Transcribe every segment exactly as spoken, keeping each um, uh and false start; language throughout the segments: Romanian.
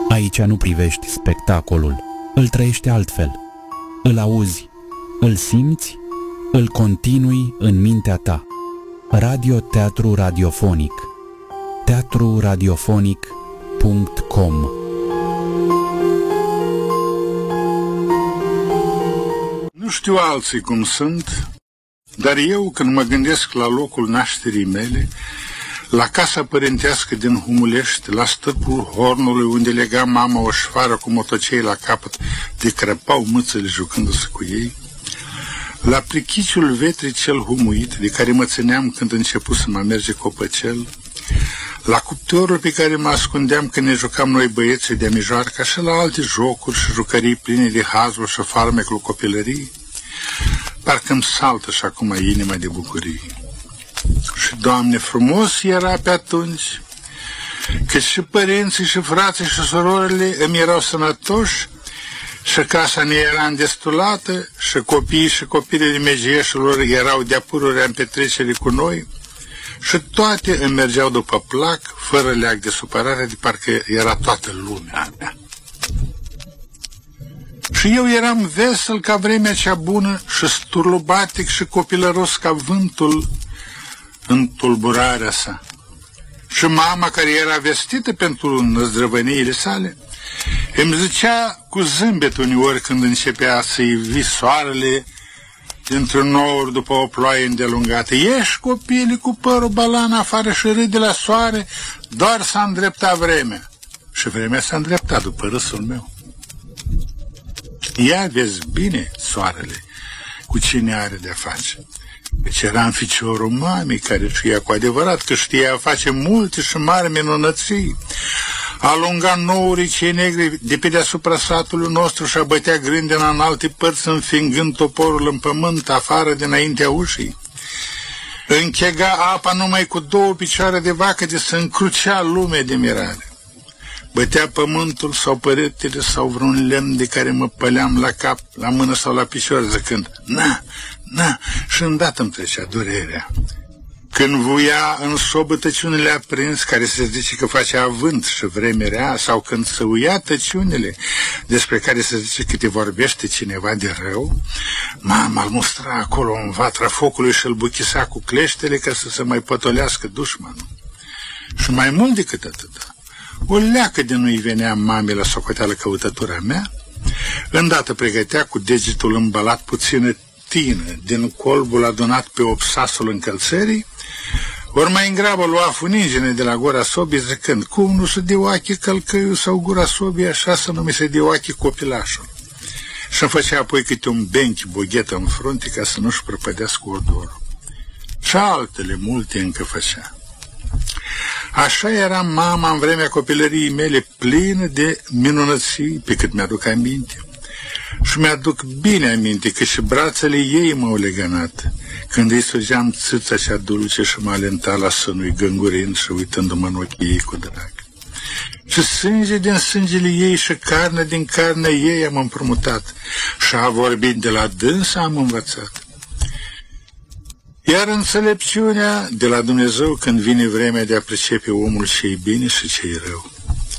Aici nu privești spectacolul, îl trăiești altfel. Îl auzi, îl simți, îl continui în mintea ta. Radio-teatru radiofonic. teatru radiofonic punct com. Nu știu alții cum sunt, dar eu, când mă gândesc la locul nașterii mele, la casa părintească din Humulești, la stâlpul Hornului, unde lega mama o șoară cu motocei la capăt, de crăpau mâțele jucându-se cu ei, la plichiciul vetrii cel humuit, de care mă țineam când început să mă merge copăcel, la cuptorul pe care mă ascundeam când ne jucam noi băieții de mijoarca și la alte jocuri și jucării pline de hazul și farmecul copilării, parcă-mi saltă și acum inima de bucurie. Și, Doamne, frumos era pe atunci, că și părinții și frații și surorile îmi erau sănătoși și casa ne era îndestulată și copiii și copiii megieșilor erau de-a pururea în petrecere cu noi și toate îmi mergeau după plac, fără leac de supărare, de parcă era toată lumea a mea. Și eu eram vesel ca vremea cea bună și sturlubatic și copilăros ca vântul în tulburarea sa. Și mama, care era vestită pentru năzdrăvăniile sale, îmi zicea cu zâmbet uneori când începea să-i vi soarele dintr-un nor după o ploaie îndelungată: ieși, copile, cu părul balan afară și râde la soare, doar s-a îndreptat vremea. Și vremea s-a îndreptat după râsul meu. Ia vezi bine, soarele, cu cine are de-a face. Deci era în ficiorul mamei, care știa cu adevărat că știa a face multe și mari minunății. Alunga nourii cei negri de pe deasupra satului nostru și a bătea grândena în alte părți, înfingând toporul în pământ, afară dinaintea ușii. Închega apa numai cu două picioare de vacă, de să încrucea lume de mirare. Bătea pământul sau peretele sau vreun lemn de care mă păleam la cap, la mână sau la picioare, zicând: na, na, și îndată îmi trecea durerea. Când vuia în sobă tăciunile aprins, care se zice că face avânt și vreme rea, sau când se uia tăciunile, despre care se zice că te vorbește cineva de rău, mama îl mustra acolo în vatra focului și îl buchisa cu cleștele ca să se mai pătolească dușmanul. Și mai mult decât atât, o leacă de nu-i venea mamei la socoteală căutătura mea, îndată pregătea cu degetul îmbalat puțină tină din colbul adunat pe obsasul încălțării, ori mai îngrabă lua funingine de la gura sobii, zicând: cum nu se deoache călcăiul sau gura sobii, așa să nu mi se deoache copilașul. Și-mi făcea apoi câte un benchi boghetă în frunte ca să nu-și prăpădească odorul. Și altele multe încă făcea. Așa era mama în vremea copilăriei mele, plină de minunății, pe cât mi-aduc aminte. Și mi-aduc bine aminte că și brațele ei m-au legănat, când îi sugeam țâța cea dulce și mă alenta la sânui gângurind și uitându-mă în ochii ei cu drag. Și sânge din sângele ei și carne din carnea ei am împrumutat și a vorbit de la dânsa am învățat. Iar înțelepciunea de la Dumnezeu când vine vremea de a pricepe omul ce-i bine și ce-i rău.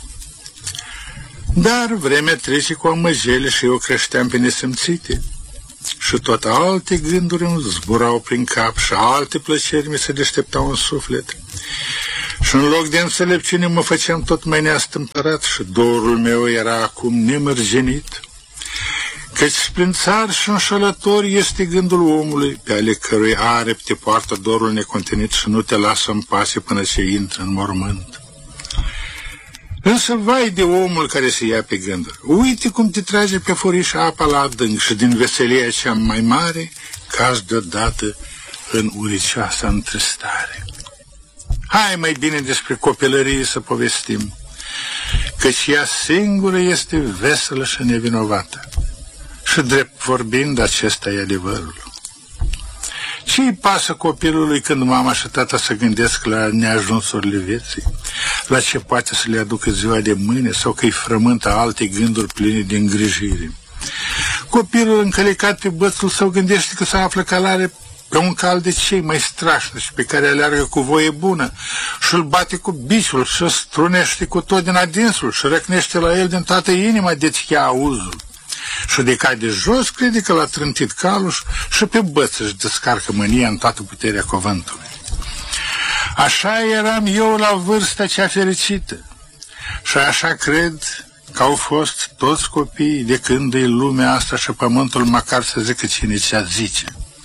Dar vremea trece cu amăjele și eu creșteam pe nesimțite și tot alte gânduri îmi zburau prin cap și alte plăceri mi se deșteptau în suflet. Și în loc de înțelepciune mă făceam tot mai neastâmpărat și dorul meu era acum nemărginit. Căci prin țar și înșelător este gândul omului, pe ale cărui arepi te poartă dorul necontenit și nu te lasă în pace până ce intră în mormânt. Însă vai de omul care se ia pe gânduri. Uite cum te trage pe furiș apa la adânc și din veselia cea mai mare cazi deodată în uricioasa întristare. Hai mai bine despre copilărie să povestim, căci ea singură este veselă și nevinovată. Și drept vorbind, acesta e adevărul. Ce-i pasă copilului când mama și tata se gândesc la neajunsurile vieții, la ce poate să le aducă ziua de mâine sau că îi frământă alte gânduri pline de îngrijire? Copilul încălecat pe bățul său gândește că se află călare pe un cal de cei mai strașnici pe care aleargă cu voie bună și îl bate cu biciul și îl strunește cu tot din adinsul și răcnește la el din toată inima de-ți ia auzul. Și de cade jos crede că l-a trântit calul și pe băță își descarcă mânia în toată puterea cuvântului. Așa eram eu la vârsta cea fericită și așa cred că au fost toți copiii de când e lumea asta și pământul, măcar să zică cine ce zice.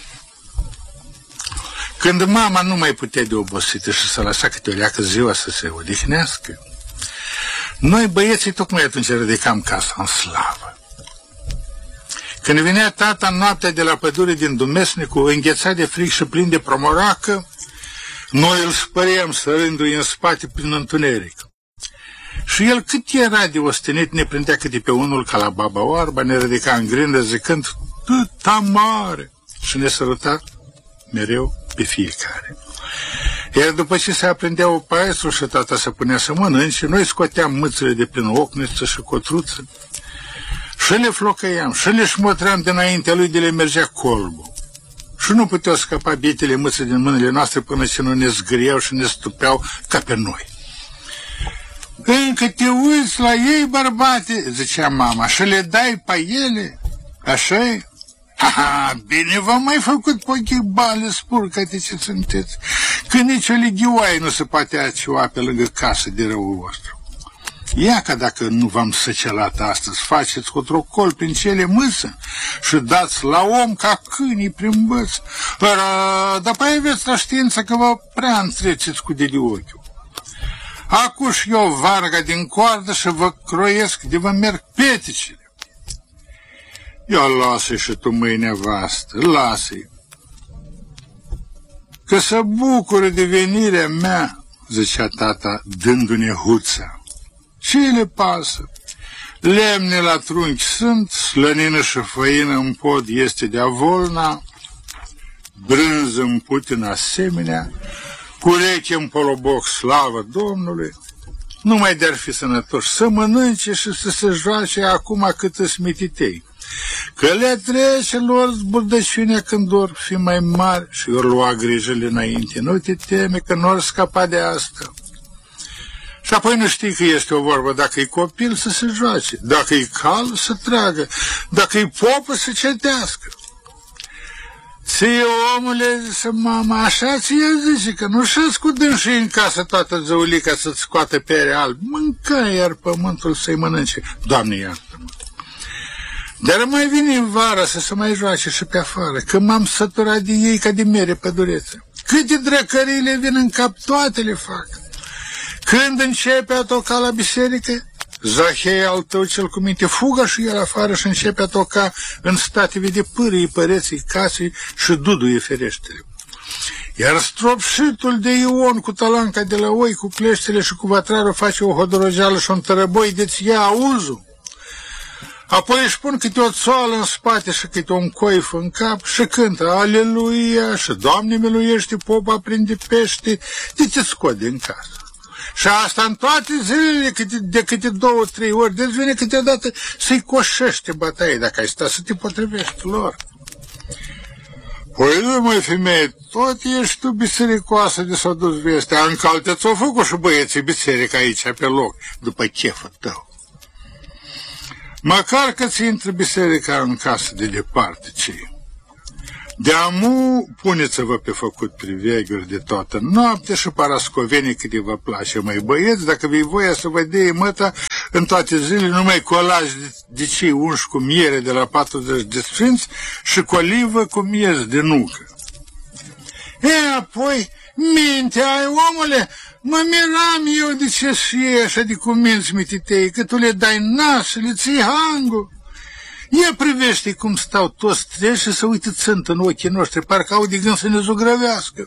Când mama nu mai putea de obosită și să lăsa câte o leacă ziua să se odihnească, noi băieții tocmai atunci ridicam casa în slavă. Când venea tata noaptea de la pădure din Dumesnicu, înghețat de frig și plin de promoracă, noi îl spăream sărându-i în spate prin întuneric. Și el, cât era de ostenit, ne prindea câte pe unul ca la baba oarba, ne ridica în grindă zicând, tăta mare, și ne săruta mereu pe fiecare. Iar după ce se aprindea o paiesul și tata se punea să mănânce, noi scoteam mâțele de prin ocniță și cotruță și le flocăiam și le șmotream dinaintea lui de le mergea colbul. Și nu puteau scăpa bietele mâțe din mâinile noastre până ce nu ne zgâriau și ne stupeau ca pe noi. Încă te uiți la ei, bărbate, zicea mama, și le dai pe ele? Așa-i? Ha-ha, bine v-am mai făcut pochii bale, spurcă-te ce sunteți, că nici o lighioaie nu se poate acioa pe lângă casă de răul vostru. Ia că dacă nu v-am săcelat astăzi, faceți cotrocol prin cele mâsă și dați la om ca câinii prin băț. Dar păi aveți la știință că vă prea întreceți cu de ochiul. Acuși eu varga din coardă și vă croiesc de vă merg peticile. Eu lasă-i și tu, măi nevastă, lasă-i. Că să bucură de venirea mea, zicea tata, dându-ne huța. Ce le pasă? Lemne la trunchi sunt, slănină și făină în pod este de avolna, brânză în putin asemenea, cureche în poloboc, slavă Domnului. Numai de-ar fi sănătoși să mănânce și să se joace acum cât îs mititei. Că le trece lor zburdăciunea când or fi mai mari și ori lua grijile înainte. Nu te teme că nu or scapa de asta. Și apoi nu știi că este o vorbă, dacă e copil să se joace, dacă e cal să tragă, dacă e popă să cetească. Ție, omule, zise mama, așa ție zice, că nu șați cu dânșii în casă toată zăulica să-ți scoate pere alb. Mânca iar pământul să-i mănânce. Doamne, iartă-mă. Dar mai vine în vară să se mai joace și pe afară, că m-am săturat de ei ca de mere pădureță. Câte drăcării le vin în cap, toate le fac. Când începe a toca la biserică, Zahei al tău cel cu minte fugă și el afară și începe a toca în stative de pârâi păreții casei și duduie fereștele. Iar stropșitul de Ion cu talanca de la oi, cu cleștele și cu vatrarul face o hodorogeală și un tărăboi de-ți ia auzul. Apoi își pun câte o țoală în spate și câte un coif în cap și cântă Aleluia și Doamne miluiește, popa prinde pește, de te scot din casă. Și asta în toate zilele câte, de câte două, trei ori, deci vine câteodată să-i coșește bătaie dacă ai sta să te potrivești lor. Păi nu, măi, femeie, tot ești tu bisericoasă de s-a dus vestea, în calte ți-o făcut și băieții biserică aici pe loc, după cheful tău. Măcar că ți intră biserica în casă de departe, ce de-amu puneți-vă pe făcut priveghiuri de toată noapte și parascovenii câte vă place, măi băieți, dacă vei voia să vă dea măta în toate zilele, numai colaji de, de cei unși cu miere de la patruzeci de sfinți și colivă cu miez de nucă. E, apoi, minte ai, omule, mă miram eu de ce și ei așa de cuminți mititei, că tu le dai nas și le ții hangul. Ia privește cum stau toți trei și să uită țânt în ochii noștri, parcă au de gând să ne zugrăvească.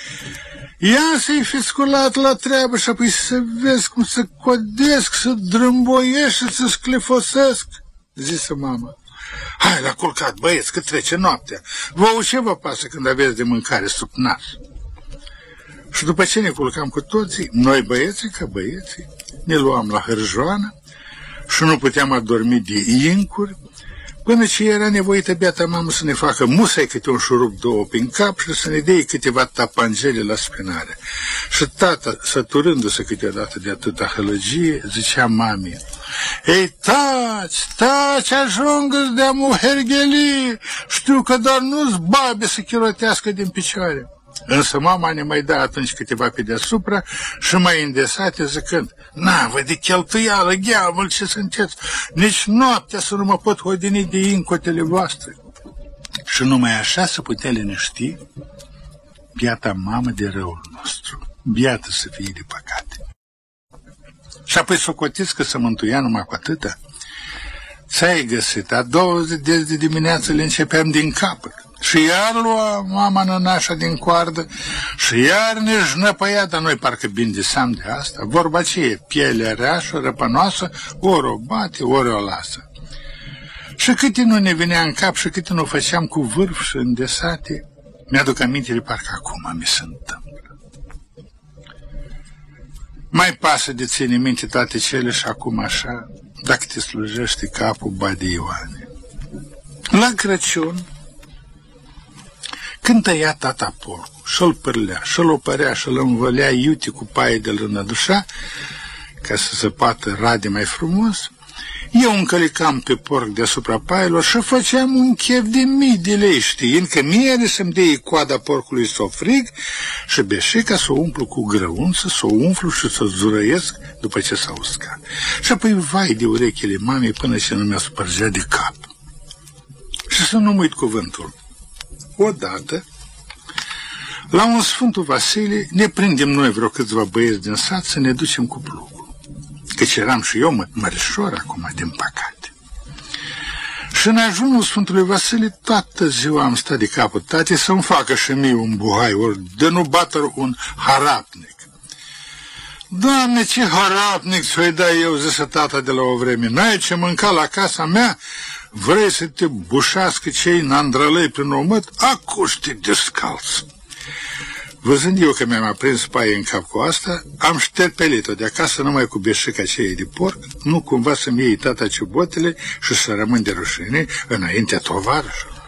Ia să-i fi sculat la treabă și apoi să vezi cum să codesc, să drâmboiesc și să sclefosesc, zise mama. Hai la culcat, băieți, că trece noaptea. Vouă ce vă pasă când aveți de mâncare sub nas? Și după ce ne culcam cu toții, noi băieții ca băieții, ne luam la hârjoană și nu puteam adormi de incuri, până ce era nevoită beata mamă să ne facă musai câte un șurub două prin cap și să ne dea câteva tapangele la spinare. Și tata, săturându-se câteodată de atâta hălăgie, zicea mamei: ei, taci, taci, ajungă-ți de muherghelii, știu că doar nu-ți babe să chirotească din picioare. Însă mama ne mai da atunci câteva pe deasupra și mai îndesate zicând: na, vă de cheltuială, gheavăl ce sunteți, nici noaptea să nu mă pot hodini de incotele voastre. Și numai așa să putea liniști biata mamă de răul nostru, biată să fie de păcate. Și apoi socotiți că să mântuia numai cu atâta. Ți-ai găsit, a doua zi de, de dimineață le începeam din capăt. Și iar lua mama nănașa din coardă și iar ne jnăpăia, dar noi parcă bindeseam de asta. Vorba aceea, pielea reașă, răpănoasă, ori o bate, ori o lasă. Și câte nu ne venea în cap și câte nu făceam cu vârf și îndesate, mi-aduc amintele parcă acum mi se întâmplă. Mai pasă de ține minte toate cele și acum așa, dacă te slujește capul bade Ioane. La Crăciun, când tăia tata porcul și-l pârlea, și-l opărea, și-l învălea iute cu paie de lânădușa, ca să se poată rade mai frumos, eu încălicam pe porc deasupra pailor și făceam un chef de mii de lei, știind că mie de să-mi dea coada porcului să o frig și beșeca să o umplu cu grăunță, să o umflu și să o zurăiesc după ce s-a uscat. Și apoi vai de urechile mamei până ce nu mi-a spărgea de cap. Și să nu-mi uit cuvântul. Odată, la un Sfântul Vasile, ne prindem noi vreo câțiva băieți din sat să ne ducem cu plugul. Căci eram și eu mă, mărișor acum, din păcate. Și în ajunul Sfântului Vasile, toată ziua am stat de capul tati să-mi facă și mie un buhai, ori de nu bată un harapnic. Doamne, ce harapnic ți-o-i da eu, zise tata de la o vreme, n-ai ce mânca la casa mea? Vrei să te bușească cei nandrălăi prin omăt? Acuși te descalți. Văzând eu că mi-am aprins paie în cap cu asta, am șterpelit-o de acasă numai cu beșeca aceea de porc, nu cumva să-mi iei tata ciubotele și să rămân de rușine înaintea tovarășilor.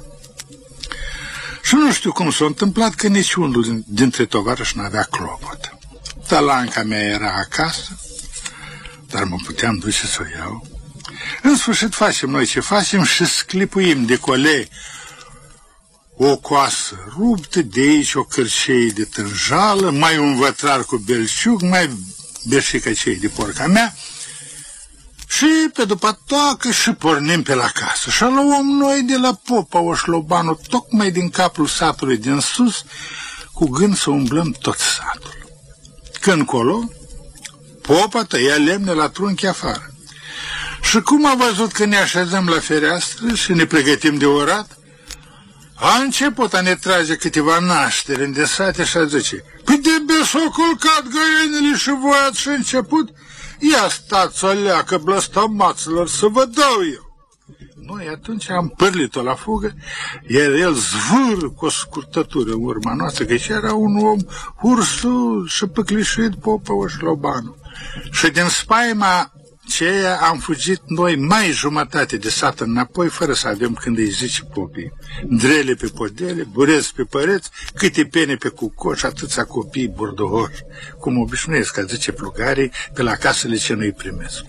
Și nu știu cum s-a întâmplat că niciunul dintre tovarăși n-avea clopot. Talanca mea era acasă, dar mă puteam duce să o iau. În sfârșit facem noi ce facem și sclipuim de colei o coasă ruptă, de aici o cârceie de tânjală, mai un vătrar cu belciug, mai beșica cei de porca mea și pe după toacă și pornim pe la casă. Și luăm noi de la popa Oșlobanu, tocmai din capul satului din sus, cu gând să umblăm tot satul. Când colo, popa tăia lemne la trunchi afară. Și cum a văzut că ne așezăm la fereastră și ne pregătim de orat, a început a ne trage câteva naștere îndesate și a zice: păi de bine s-au culcat găinile și voi ați început? Ia stați o leacă, blăstămaților, să vă dau eu. Noi atunci am pârlit-o la fugă, iar el zvâr cu o scurtătură în urma noastră, că era un om ursul și păclișuit popa Oșlobanu. Și din spaima ceea am fugit noi mai jumătate de sat înapoi, fără să avem când îi zice popii. Drele pe podele, burezi pe păreți, câte pene pe cucoș, atâția copii burdohoși, cum obișnuiesc, ca zice plugarii, pe la casele ce nu-i primesc.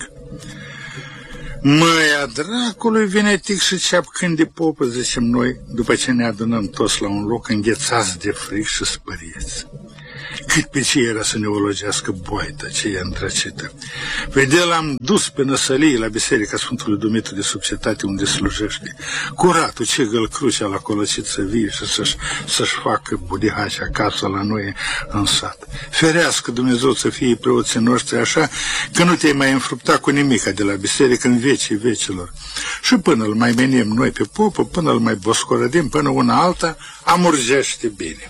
Măia dracului, venetic și ceap când de popă, zicem noi, după ce ne adunăm toți la un loc înghețați de frig și spărieți. Cât pe ce era să ne ologească boaită, ce e îndrăcită. Păi de l-am dus pe năsălie la biserica Sfântului Dumitru de sub cetate unde slujește. Curatul ce gălcrucea la colăcit să vie și să-și, să-și facă budihași acasă la noi în sat. Ferească Dumnezeu să fie preoții noștri așa că nu te-ai mai înfrupta cu nimica de la biserică în vecii vecilor. Și până îl mai menim noi pe popă, până îl mai boscorădim, până una alta, amurgește bine.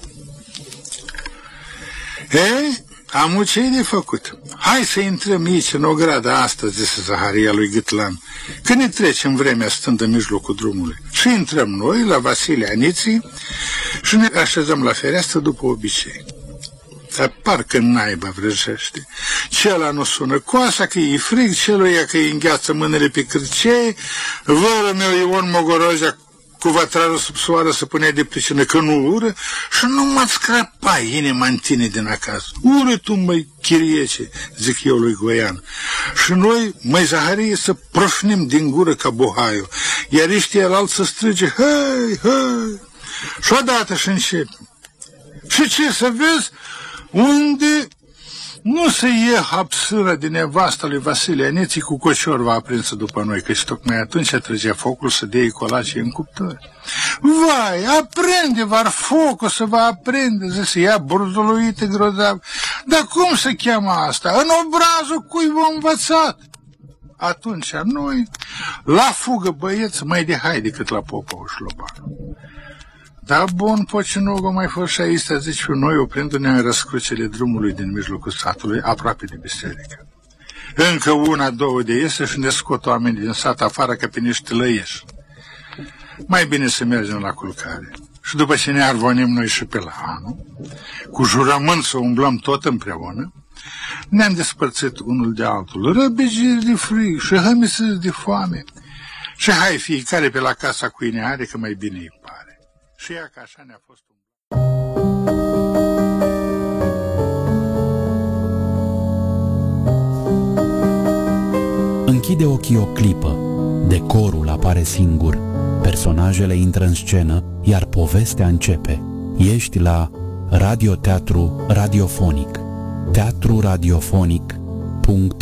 E, am ce de făcut. Hai să intrăm aici în ograda asta, zise Zaharia lui Gâtlan, că ne trecem vremea stând în mijlocul drumului. Și intrăm noi la Vasile Aniții și ne așezăm la fereastră după obicei. dar parcă naiba vrăjește. Cela nu sună coasa că e frig, celuia că îi îngheață mâinile pe cârcei, vărul meu Ion Mogorozea cu vatrarul sub soară să punea de pricină că nu ură și nu mă scrăpa inima în tine din acasă. Ură tu, măi, chiriece, zic eu lui Goian. Și noi, măi, Zaharie, să prășnim din gură ca bohaiul, iar ești el alt să strige, hei, hei, și odată și începe. Și ce să vezi? Unde nu se ie hapsâra din nevasta lui Vasile Aneții cu cociorva aprinsă după noi, căci tocmai atunci trăgea focul să dea colace în cuptor. Vai, aprinde, var focul să vă aprinde, zise ea burzuluită grozav. Dar cum se cheamă asta? În obrazul cui v-a învățat? Atunci noi, la fugă băieți, mai de hai decât la Popov Șlobarul. Da, bun, poți nu vă mai fost și aici, zici, noi oprindu-ne în răscrucele drumului din mijlocul satului, aproape de biserică. Încă una, două de iese și ne scot oamenii din sat afară ca pe niște lăieși. Mai bine să mergem la culcare. Și după ce ne arvonim noi și pe la anul, cu jurământ să umblăm tot împreună, ne-am despărțit unul de altul, răbigiri de frig și hămisări de foame. Și hai fiecare pe la casa cu ine are, că mai bine îi pare. Și ea că așa ne-a fost un... Închide ochii o clipă, decorul apare singur, personajele intră în scenă, iar povestea începe. Ești la radioteatru radiofonic, teatru radiofonic punct